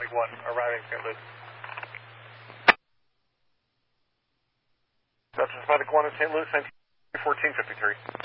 arriving St. Louis. Delta Synthetic 1 in St. Louis, 1453.